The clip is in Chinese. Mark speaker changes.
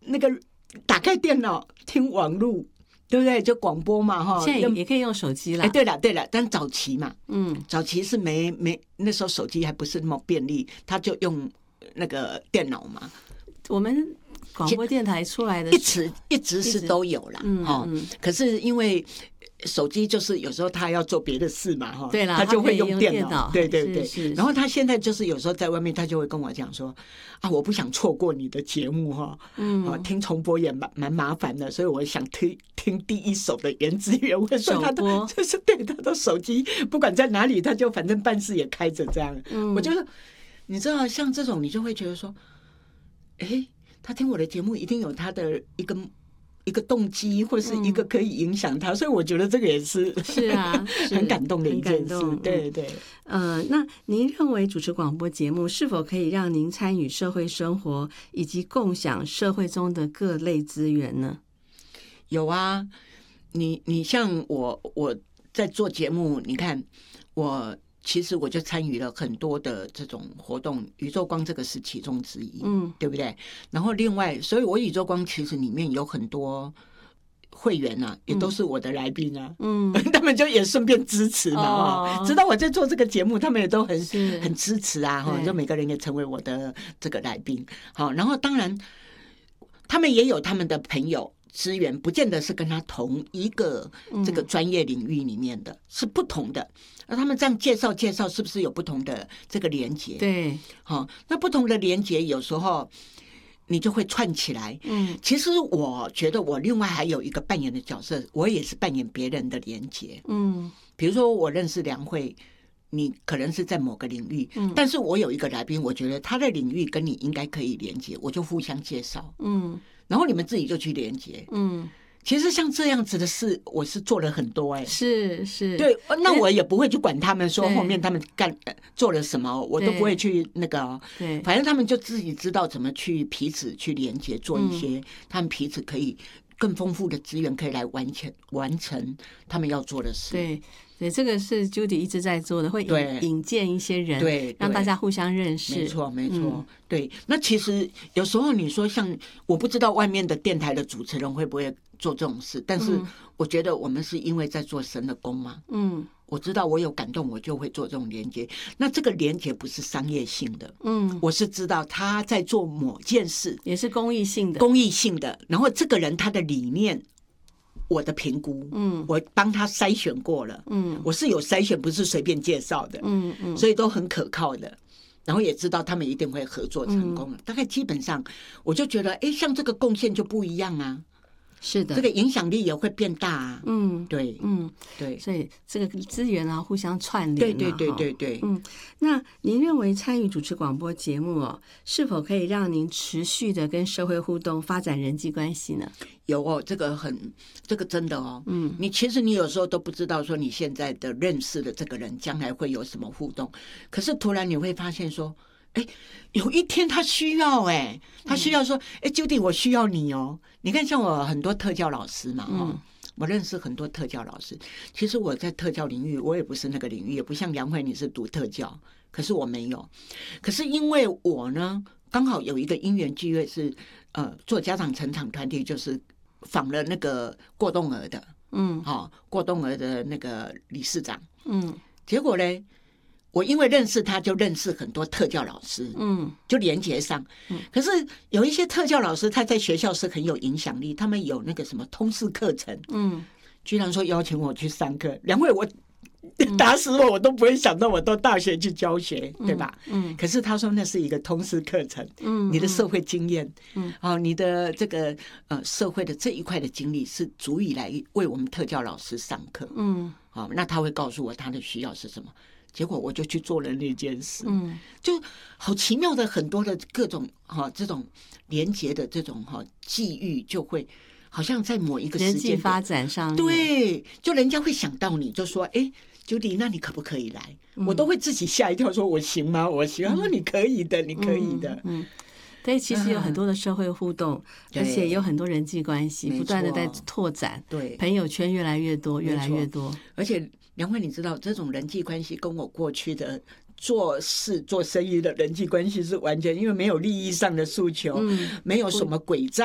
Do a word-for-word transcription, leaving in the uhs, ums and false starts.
Speaker 1: 那个打开电脑听网路，对不对？就广播嘛，哈。
Speaker 2: 现在也可以用手机了。
Speaker 1: 哎，对了对了，但早期嘛，
Speaker 2: 嗯，
Speaker 1: 早期是没没那时候手机还不是那么便利，他就用那个电脑嘛。
Speaker 2: 我们广播电台出来的
Speaker 1: 一直一直是都有啦，
Speaker 2: 嗯
Speaker 1: 嗯，可是因为手机就是有时候他要做别的事嘛，哈，
Speaker 2: 对啦，
Speaker 1: 他就会用电
Speaker 2: 脑，
Speaker 1: 脑，对对对。
Speaker 2: 是是是，
Speaker 1: 然后他现在就是有时候在外面，他就会跟我讲说啊，我不想错过你的节目哈，嗯，啊，听重播也蛮蛮麻烦的，所以我想听听第一手的原汁原味。所以他的就是对他的手机不管在哪里，他就反正办事也开着这样。嗯，我觉得你知道像这种，你就会觉得说，哎。他听我的节目一定有他的一个一个动机，或是一个可以影响他，嗯、所以我觉得这个也是
Speaker 2: 是啊，
Speaker 1: 很感动的一件事。对对。
Speaker 2: 呃，那您认为主持广播节目是否可以让您参与社会生活，以及共享社会中的各类资源呢？
Speaker 1: 有啊，你你像我我在做节目，你看我。其实我就参与了很多的这种活动，宇宙光这个是其中之一，嗯，对不对？然后另外，所以我宇宙光其实里面有很多会员啊，也都是我的来宾啊，嗯，他们就也顺便支持嘛，哦，知道我在做这个节目，他们也都很很支持啊，哈，就每个人也成为我的这个来宾，好，然后当然他们也有他们的朋友。资源不见得是跟他同一个这个专业领域里面的，嗯、是不同的。那他们这样介绍介绍，是不是有不同的这个连结？
Speaker 2: 对，
Speaker 1: 好、哦，那不同的连结有时候你就会串起来。嗯，其实我觉得我另外还有一个扮演的角色，我也是扮演别人的连结。嗯，比如说我认识梁慧。你可能是在某个领域，嗯、但是我有一个来宾，我觉得他的领域跟你应该可以连接，我就互相介绍，嗯，然后你们自己就去连接，嗯，其实像这样子的事，我是做了很多、欸，哎，
Speaker 2: 是是，
Speaker 1: 对，那我也不会去管他们说后面他们干做了什么，我都不会去那个，对，反正他们就自己知道怎么去彼此去连接，做一些、嗯、他们彼此可以更丰富的资源，可以来完成完成他们要做的事，
Speaker 2: 对。对，这个是 Judy 一直在做的，会 引, 引荐一些人，
Speaker 1: 对，
Speaker 2: 让大家互相认识。
Speaker 1: 没错，没错、嗯。对，那其实有时候你说像，我不知道外面的电台的主持人会不会做这种事，但是我觉得我们是因为在做神的工嘛。嗯，我知道我有感动，我就会做这种连接。那这个连接不是商业性的，嗯，我是知道他在做某件事，
Speaker 2: 也是公益性的，
Speaker 1: 公益性的。然后这个人他的理念。我的评估，嗯，我帮他筛选过了，嗯，我是有筛选，不是随便介绍的，嗯嗯，所以都很可靠的，然后也知道他们一定会合作成功、嗯、大概基本上，我就觉得，哎，像这个贡献就不一样啊，
Speaker 2: 是的，
Speaker 1: 这个影响力也会变大啊，嗯，对，
Speaker 2: 嗯
Speaker 1: 对，
Speaker 2: 所以这个资源啊互相串联、啊，
Speaker 1: 对对对对对，
Speaker 2: 嗯，那您认为参与主持广播节目哦，是否可以让您持续的跟社会互动，发展人际关系呢？
Speaker 1: 有哦，这个很，这个真的哦，嗯，你其实你有时候都不知道说你现在的认识的这个人将来会有什么互动，可是突然你会发现说，哎，有一天他需要，哎，他需要说，哎 ，Judy， 我需要你哦。你看，像我很多特教老师嘛，哈、嗯，我认识很多特教老师。其实我在特教领域，我也不是那个领域，也不像梁慧你是读特教，可是我没有。可是因为我呢，刚好有一个因缘机会是，呃，做家长成长团体，就是访了那个过动儿的，嗯，好、哦，过动儿的那个理事长，嗯，结果呢？我因为认识他，就认识很多特教老师，嗯，就连结上。嗯，可是有一些特教老师，他在学校是很有影响力，他们有那个什么通识课程，嗯，居然说邀请我去上课，两位我打死我我都不会想到我到大学去教学，嗯、对吧？嗯，可是他说那是一个通识课程，嗯，你的社会经验，嗯，哦，你的这个呃社会的这一块的经历是足以来为我们特教老师上课，嗯，好、哦，那他会告诉我他的需要是什么。结果我就去做了那件事，嗯，就好奇妙的很多的各种哈、哦、这种连结的这种哈、哦、际遇，就会好像在某一个时间
Speaker 2: 人际发展上，
Speaker 1: 对，就人家会想到你，就说哎 ，Judy， 那你可不可以来？嗯、我都会自己吓一跳，说我行吗？我行。他说、嗯、你可以的，你可以的，嗯。嗯
Speaker 2: 对，其实有很多的社会互动，嗯、而且有很多人际关系不断的在拓展，
Speaker 1: 对，
Speaker 2: 朋友圈越来越多，越来越多。
Speaker 1: 而且梁慧，你知道这种人际关系跟我过去的做事做生意的人际关系是完全因为没有利益上的诉求，嗯、没有什么诡诈。